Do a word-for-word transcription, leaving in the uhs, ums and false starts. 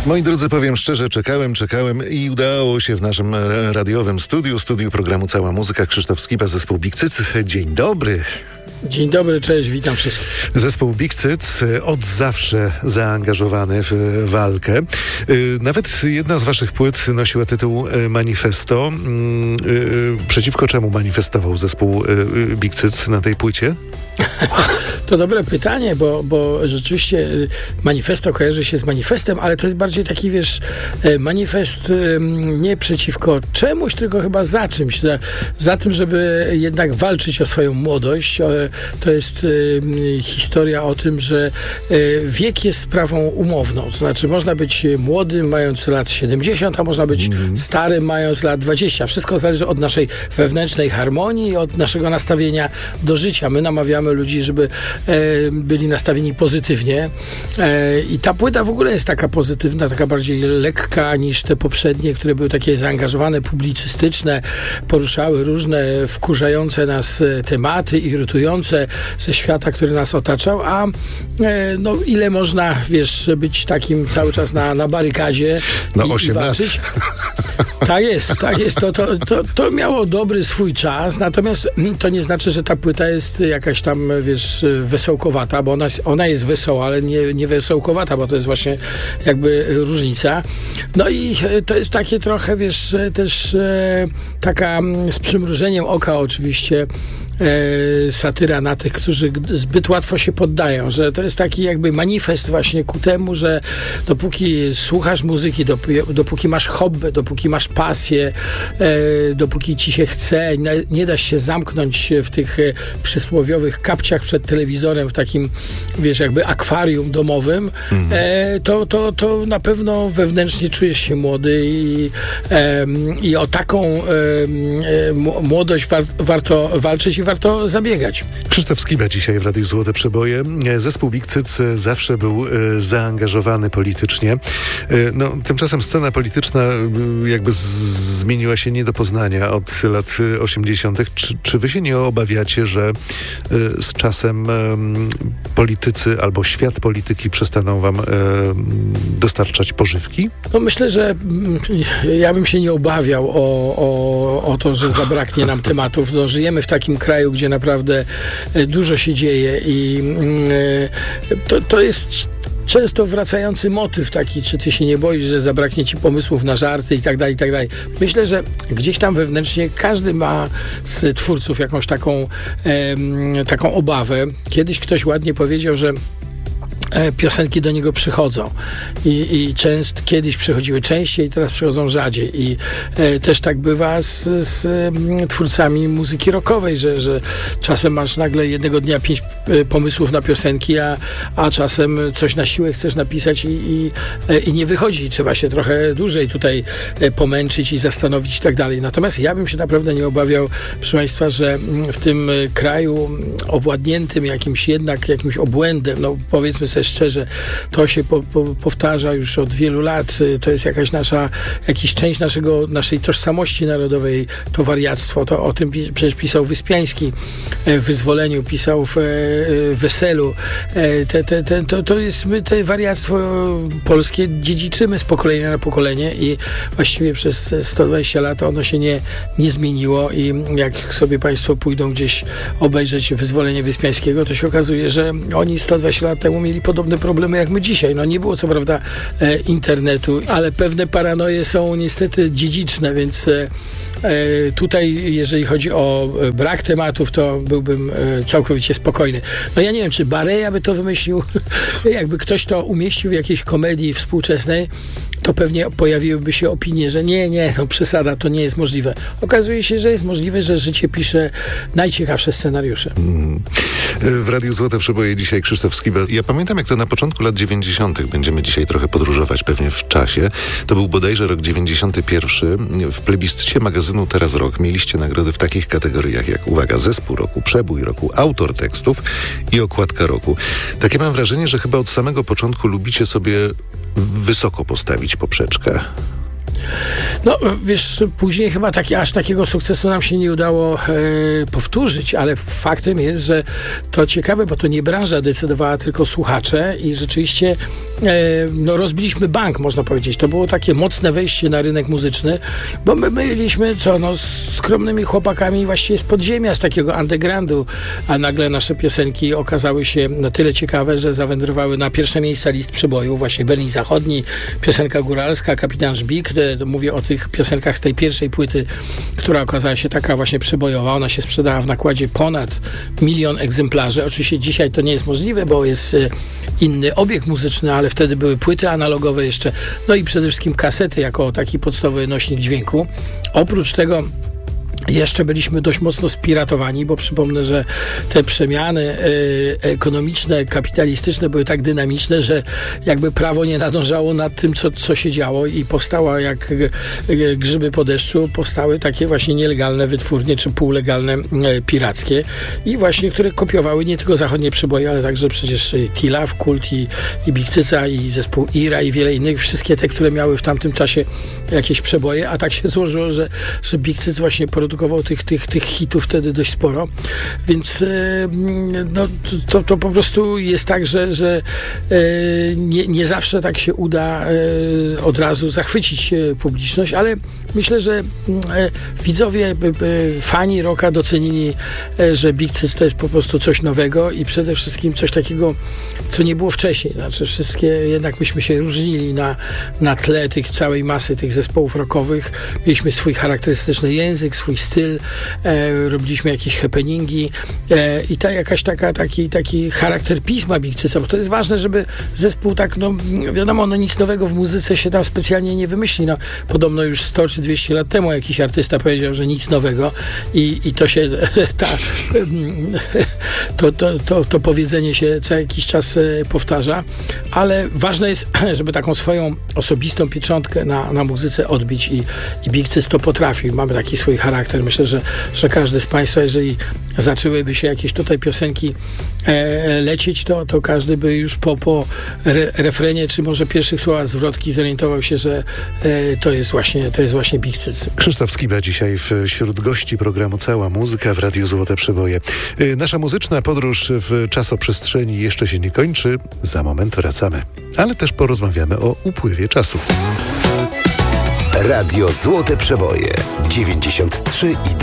Moi drodzy, powiem szczerze, czekałem, czekałem i udało się w naszym radiowym studiu, studiu programu Cała Muzyka. Krzysztof Skiba, zespół Big Cyc. Dzień dobry. Dzień dobry, cześć, witam wszystkich. Zespół Big Cyc od zawsze zaangażowany w walkę. Nawet jedna z waszych płyt nosiła tytuł Manifesto. Przeciwko czemu manifestował zespół Big Cyc na tej płycie? To dobre pytanie, bo, bo rzeczywiście manifesto kojarzy się z manifestem, ale to jest bardziej taki, wiesz, manifest nie przeciwko czemuś, tylko chyba za czymś. Za, za tym, żeby jednak walczyć o swoją młodość. To jest historia o tym, że wiek jest sprawą umowną. To znaczy można być młodym, mając lat siedemdziesiąt, a można być mm. starym, mając lat dwadzieścia. Wszystko zależy od naszej wewnętrznej harmonii, od naszego nastawienia do życia. My namawiamy ludzi, żeby e, byli nastawieni pozytywnie. E, I ta płyta w ogóle jest taka pozytywna, taka bardziej lekka niż te poprzednie, które były takie zaangażowane, publicystyczne, poruszały różne wkurzające nas tematy, irytujące ze świata, który nas otaczał, a e, no ile można, wiesz, być takim cały czas na, na barykadzie no, i, i walczyć. Tak jest, tak jest. To, to, to, to miało dobry swój czas, natomiast to nie znaczy, że ta płyta jest jakaś tam, wiesz, wesołkowata, bo ona, ona jest wesoła, ale nie, nie wesołkowata, bo to jest właśnie jakby różnica. No i to jest takie trochę, wiesz, też e, taka z przymrużeniem oka oczywiście e, satyra na tych, którzy zbyt łatwo się poddają, że to jest taki jakby manifest właśnie ku temu, że dopóki słuchasz muzyki, dopóki, dopóki masz hobby, dopóki masz pasję, e, dopóki ci się chce, nie, nie da się zamknąć w tych e, przysłowiowych kapciach przed telewizorem, w takim, wiesz, jakby akwarium domowym, mhm. e, to, to, to na pewno wewnętrznie czujesz się młody i, e, i o taką e, e, młodość war, warto walczyć i warto zabiegać. Krzysztof Skiba dzisiaj w Radiu Złote Przeboje. Zespół Big Cyc zawsze był e, zaangażowany politycznie. E, no, tymczasem scena polityczna jakby z, zmieniła się nie do poznania od lat osiemdziesiątych. Czy, czy wy się nie obawiacie, że e, z czasem e, politycy albo świat polityki przestaną wam e, dostarczać pożywki? No myślę, że ja bym się nie obawiał o, o, o to, że zabraknie nam tematów. No, żyjemy w takim kraju, gdzie naprawdę dużo się dzieje i e, to, to jest często wracający motyw taki, czy ty się nie boisz, że zabraknie ci pomysłów na żarty i tak dalej, i tak dalej. Myślę, że gdzieś tam wewnętrznie każdy ma z twórców jakąś taką, e, taką obawę. Kiedyś ktoś ładnie powiedział, że piosenki do niego przychodzą i, i częst, kiedyś przychodziły częściej, teraz przychodzą rzadziej i e, też tak bywa z, z m, twórcami muzyki rockowej, że, że czasem masz nagle jednego dnia pięć e, pomysłów na piosenki, a, a czasem coś na siłę chcesz napisać i, i, e, i nie wychodzi. Trzeba się trochę dłużej tutaj e, pomęczyć i zastanowić i tak dalej. Natomiast ja bym się naprawdę nie obawiał, proszę Państwa, że w tym kraju owładniętym jakimś jednak jakimś obłędem, no powiedzmy sobie szczerze, to się po, po, powtarza już od wielu lat. To jest jakaś nasza, jakiś część naszego, naszej tożsamości narodowej, to wariactwo. To o tym pi- przecież pisał Wyspiański w Wyzwoleniu, pisał w, w Weselu. Te, te, te, to, to jest, my te wariactwo polskie dziedziczymy z pokolenia na pokolenie i właściwie przez sto dwadzieścia lat ono się nie, nie zmieniło i jak sobie Państwo pójdą gdzieś obejrzeć Wyzwolenie Wyspiańskiego, to się okazuje, że oni sto dwadzieścia lat temu mieli podobne problemy jak my dzisiaj. No nie było co prawda e, internetu, ale pewne paranoje są niestety dziedziczne, więc e, tutaj jeżeli chodzi o brak tematów, to byłbym e, całkowicie spokojny. No ja nie wiem, czy Bareja by to wymyślił, jakby ktoś to umieścił w jakiejś komedii współczesnej, to pewnie pojawiłyby się opinie, że nie, nie, no przesada, to nie jest możliwe. Okazuje się, że jest możliwe, że życie pisze najciekawsze scenariusze. Mm. W Radiu Złote Przeboje dzisiaj Krzysztof Skiba. Ja pamiętam, jak to na początku lat dziewięćdziesiątych będziemy dzisiaj trochę podróżować pewnie w czasie. To był bodajże rok dziewięćdziesiąty pierwszy. W plebiscycie magazynu Teraz Rok mieliście nagrody w takich kategoriach jak, uwaga, zespół roku, przebój roku, autor tekstów i okładka roku. Takie mam wrażenie, że chyba od samego początku lubicie sobie wysoko postawić poprzeczkę. No, wiesz, później chyba taki, aż takiego sukcesu nam się nie udało e, powtórzyć, ale faktem jest, że to ciekawe, bo to nie branża decydowała, tylko słuchacze i rzeczywiście e, no, rozbiliśmy bank, można powiedzieć. To było takie mocne wejście na rynek muzyczny, bo my byliśmy, co, no, skromnymi chłopakami właściwie z podziemia, z takiego undergroundu, a nagle nasze piosenki okazały się na tyle ciekawe, że zawędrowały na pierwsze miejsca list przeboju, właśnie Berlin Zachodni, piosenka góralska, Kapitan Żbik. Mówię o tych piosenkach z tej pierwszej płyty, która okazała się taka właśnie przebojowa. Ona się sprzedała w nakładzie ponad milion egzemplarzy. Oczywiście dzisiaj to nie jest możliwe, bo jest inny obieg muzyczny, ale wtedy były płyty analogowe jeszcze, no i przede wszystkim kasety jako taki podstawowy nośnik dźwięku. Oprócz tego jeszcze byliśmy dość mocno spiratowani, bo przypomnę, że te przemiany y, ekonomiczne, kapitalistyczne były tak dynamiczne, że jakby prawo nie nadążało nad tym, co, co się działo i powstała jak y, grzyby po deszczu, powstały takie właśnie nielegalne wytwórnie, czy półlegalne y, pirackie i właśnie, które kopiowały nie tylko zachodnie przeboje, ale także przecież T-Love, Kult i, i Big Cyca i zespół Ira i wiele innych, wszystkie te, które miały w tamtym czasie jakieś przeboje, a tak się złożyło, że, że Big Cyc właśnie produkował Tych, tych, tych hitów wtedy dość sporo, więc no, to, to po prostu jest tak, że, że nie, nie zawsze tak się uda od razu zachwycić publiczność, ale myślę, że widzowie, fani rocka docenili, że Big Cyc to jest po prostu coś nowego i przede wszystkim coś takiego, co nie było wcześniej. Znaczy wszystkie, jednak myśmy się różnili na, na tle tych całej masy tych zespołów rockowych. Mieliśmy swój charakterystyczny język, swój styl, e, robiliśmy jakieś happeningi e, i ta jakaś taka, taki, taki charakter pisma Big Cyca, bo to jest ważne, żeby zespół tak, no wiadomo, no nic nowego w muzyce się tam specjalnie nie wymyśli. No, podobno już sto czy dwieście lat temu jakiś artysta powiedział, że nic nowego i, i to się ta, to, to, to, to powiedzenie się co jakiś czas powtarza, ale ważne jest, żeby taką swoją osobistą pieczątkę na, na muzyce odbić i, i Big Cyc to potrafi. Mamy taki swój charakter. Myślę, że, że każdy z Państwa, jeżeli zaczęłyby się jakieś tutaj piosenki e, lecieć, to, to każdy by już po, po re, refrenie, czy może pierwszych słowach zwrotki zorientował się, że e, to jest właśnie, to jest właśnie Big Cyc. Krzysztof Skiba dzisiaj wśród gości programu Cała Muzyka w Radiu Złote Przeboje. Nasza muzyczna podróż w czasoprzestrzeni jeszcze się nie kończy. Za moment wracamy. Ale też porozmawiamy o upływie czasu. Radio Złote Przeboje dziewięćdziesiąt trzy i